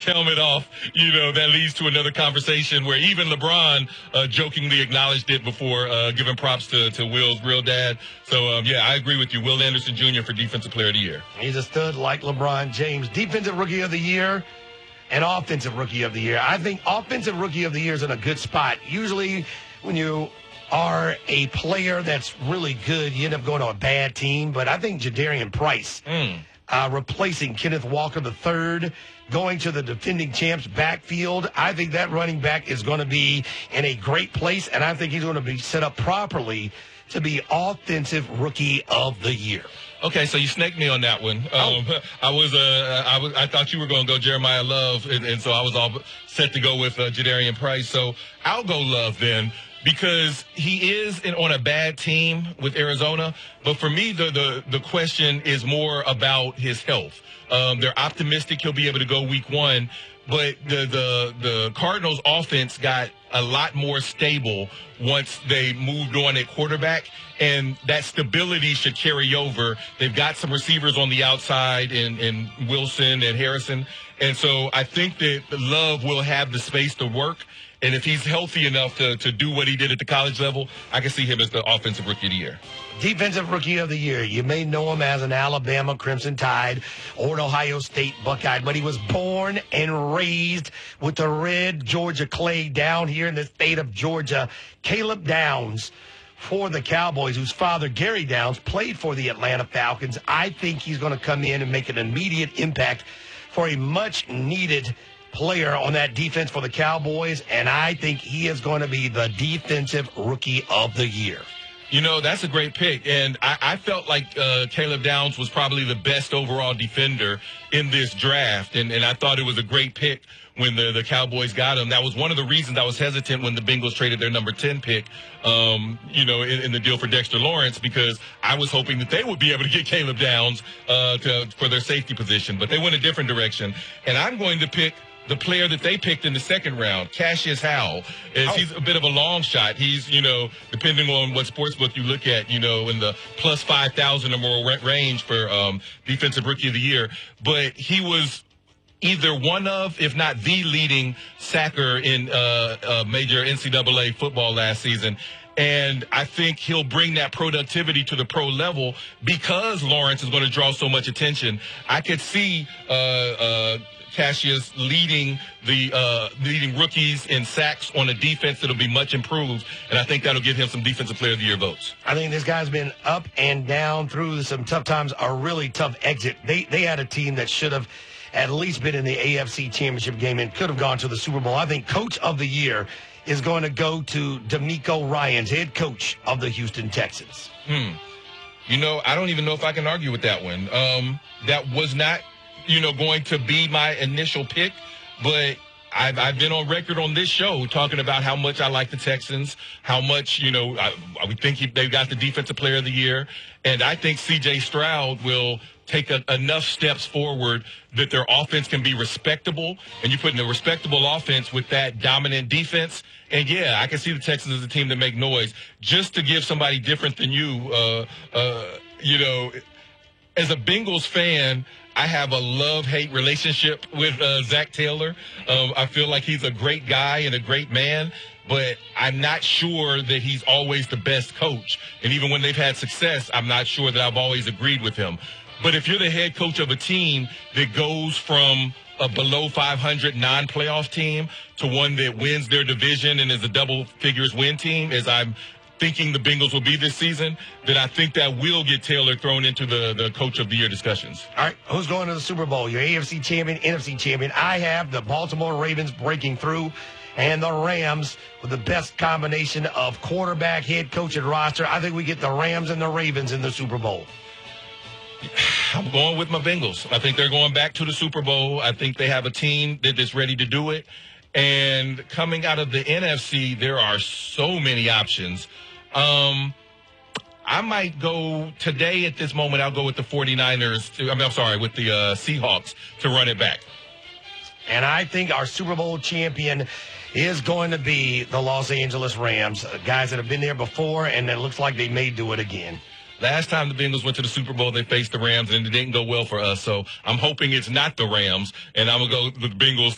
helmet off, that leads to another conversation where even LeBron jokingly acknowledged it before giving props to Will's real dad. So, I agree with you. Will Anderson Jr. for Defensive Player of the Year. He's a stud like LeBron James. Defensive Rookie of the Year and Offensive Rookie of the Year. I think Offensive Rookie of the Year is in a good spot. Usually when you are a player that's really good, you end up going to a bad team. But I think Jadarian Price replacing Kenneth Walker III, going to the defending champs backfield. I think that running back is going to be in a great place, and I think he's going to be set up properly to be Offensive Rookie of the Year. Okay, so you snaked me on that one. I thought you were going to go Jeremiah Love, and so I was all set to go with Jadarian Price. So I'll go Love then, because he is on a bad team with Arizona. But for me, the question is more about his health. They're optimistic he'll be able to go week 1, but the Cardinals offense got a lot more stable once they moved on at quarterback, and that stability should carry over. They've got some receivers on the outside in Wilson and Harrison, and so I think that Love will have the space to work. And if he's healthy enough to do what he did at the college level, I can see him as the Offensive Rookie of the Year. Defensive Rookie of the Year. You may know him as an Alabama Crimson Tide or an Ohio State Buckeye, but he was born and raised with the red Georgia clay down here in the state of Georgia. Caleb Downs for the Cowboys, whose father, Gary Downs, played for the Atlanta Falcons. I think he's going to come in and make an immediate impact for a much-needed player on that defense for the Cowboys, and I think he is going to be the Defensive Rookie of the Year. That's a great pick, and I felt like Caleb Downs was probably the best overall defender in this draft, and I thought it was a great pick when the Cowboys got him. That was one of the reasons I was hesitant when the Bengals traded their number 10 pick, in the deal for Dexter Lawrence, because I was hoping that they would be able to get Caleb Downs for their safety position, but they went a different direction, and I'm going to pick the player that they picked in the second round, Cassius Howell. He's a bit of a long shot. He's, depending on what sportsbook you look at, in the plus 5,000 or more range for Defensive Rookie of the Year. But he was either one of, if not the leading sacker in major NCAA football last season. And I think he'll bring that productivity to the pro level because Lawrence is going to draw so much attention. I could see Cassius leading rookies in sacks on a defense that'll be much improved, and I think that'll give him some Defensive Player of the Year votes. I think this guy's been up and down through some tough times, a really tough exit. They had a team that should have at least been in the AFC Championship game and could have gone to the Super Bowl. I think Coach of the Year is going to go to DeMeco Ryans, head coach of the Houston Texans. I don't even know if I can argue with that one. That was not going to be my initial pick, but I've been on record on this show talking about how much I like the Texans, how much, we think they've got the Defensive Player of the Year, and I think C.J. Stroud will take enough steps forward that their offense can be respectable, and you put in a respectable offense with that dominant defense, and I can see the Texans as a team that make noise. Just to give somebody different than you, as a Bengals fan, I have a love-hate relationship with Zach Taylor. I feel like he's a great guy and a great man, but I'm not sure that he's always the best coach. And even when they've had success, I'm not sure that I've always agreed with him. But if you're the head coach of a team that goes from a below 500 non-playoff team to one that wins their division and is a double-figures win team, as I'm thinking the Bengals will be this season, then I think that will get Taylor thrown into the Coach of the Year discussions. All right, who's going to the Super Bowl? Your AFC champion, NFC champion. I have the Baltimore Ravens breaking through, and the Rams with the best combination of quarterback, head coach, and roster. I think we get the Rams and the Ravens in the Super Bowl. I'm going with my Bengals. I think they're going back to the Super Bowl. I think they have a team that is ready to do it. And coming out of the NFC, there are so many options. I might go today at this moment. I'll go with the 49ers. With the Seahawks to run it back. And I think our Super Bowl champion is going to be the Los Angeles Rams, guys that have been there before, and it looks like they may do it again. Last time the Bengals went to the Super Bowl, they faced the Rams, and it didn't go well for us. So I'm hoping it's not the Rams, and I'm going to go with the Bengals